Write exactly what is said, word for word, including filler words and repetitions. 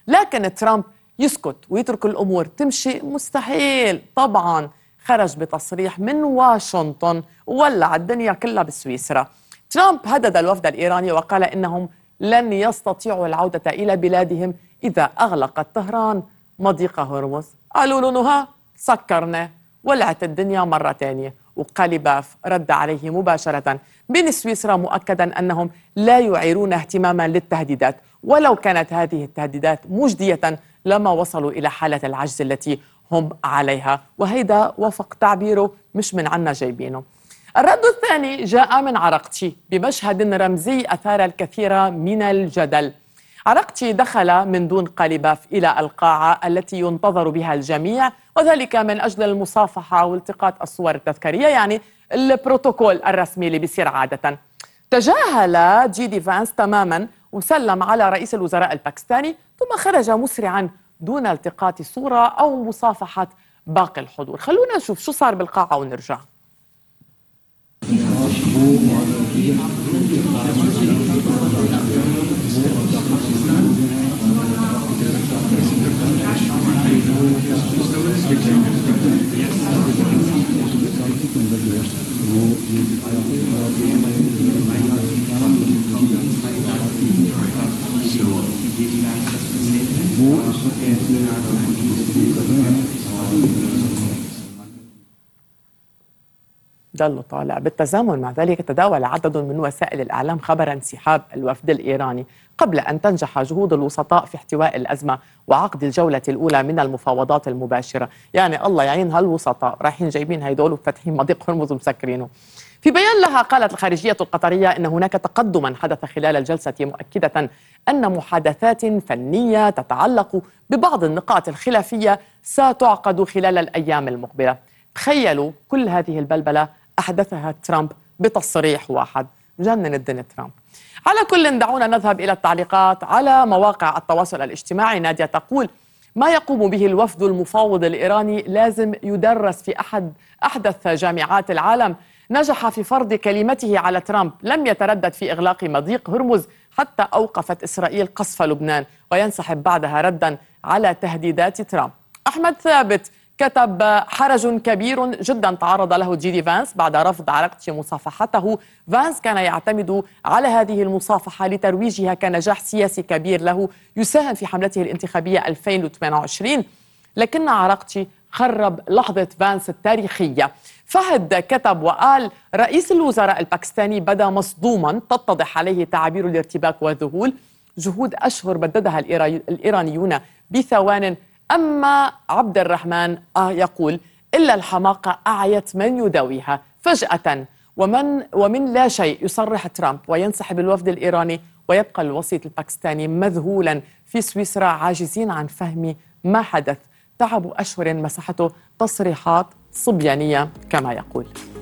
لكن ترامب يسكت ويترك الأمور تمشي؟ مستحيل طبعا. خرج بتصريح من واشنطن وولع الدنيا كلها بسويسرا. ترامب هدد الوفد الإيراني وقال إنهم لن يستطيعوا العودة إلى بلادهم إذا أغلقت طهران مضيق هرمز. قالوا له نها سكرنا، ولعت الدنيا مرة تانية. وقاليباف رد عليه مباشرة من سويسرا مؤكدا أنهم لا يعيرون اهتماما للتهديدات، ولو كانت هذه التهديدات مجدية لما وصلوا إلى حالة العجز التي هم عليها. وهيدا وفق تعبيره، مش من عنا جايبينه. الرد الثاني جاء من عرقتشي بمشهد رمزي أثار الكثير من الجدل. عرقتشي دخل من دون قاليباف إلى القاعة التي ينتظر بها الجميع، وذلك من أجل المصافحة والتقاط الصور التذكارية، يعني البروتوكول الرسمي اللي بيصير عادة. تجاهل جي دي فانس تماما وسلم على رئيس الوزراء الباكستاني، ثم خرج مسرعا دون التقاط صورة أو مصافحة باقي الحضور. خلونا نشوف شو صار بالقاعة ونرجع. ضل طالع. بالتزامن مع ذلك تداول عدد من وسائل الإعلام خبر انسحاب الوفد الإيراني قبل أن تنجح جهود الوسطاء في احتواء الأزمة وعقد الجولة الأولى من المفاوضات المباشرة. يعني الله يعين هالوسطاء، رايحين جايبين هيدول وفاتحين مضيق هرمز ومسكرينه. في بيان لها قالت الخارجية القطرية إن هناك تقدما حدث خلال الجلسة، مؤكدة أن محادثات فنية تتعلق ببعض النقاط الخلافية ستعقد خلال الأيام المقبلة. تخيلوا كل هذه البلبلة أحدثها ترامب بتصريح واحد. جنن الدنيا ترامب. على كل دعونا نذهب إلى التعليقات على مواقع التواصل الاجتماعي. نادية تقول: ما يقوم به الوفد المفاوض الإيراني لازم يدرس في أحد أحدث جامعات العالم. نجح في فرض كلمته على ترامب، لم يتردد في إغلاق مضيق هرمز حتى أوقفت إسرائيل قصف لبنان، وينسحب بعدها ردا على تهديدات ترامب. أحمد ثابت كتب: حرج كبير جدا تعرض له جي دي فانس بعد رفض عرقتشي مصافحته. فانس كان يعتمد على هذه المصافحة لترويجها كنجاح سياسي كبير له يساهم في حملته الانتخابية ألفين وثمانية وعشرين، لكن عرقتشي خرب لحظة فانس التاريخية. فهد كتب وقال: رئيس الوزراء الباكستاني بدا مصدوما، تتضح عليه تعابير الارتباك والذهول. جهود أشهر بددها الإيرانيون بثوان. أما عبد الرحمن آه يقول: إلا الحماقة أعيت من يداويها فجأة ومن ومن لا شيء يصرح ترامب وينسحب الوفد الإيراني، ويبقى الوسيط الباكستاني مذهولا في سويسرا عاجزين عن فهم ما حدث. تعب أشهر مسحته تصريحات صبيانية كما يقول.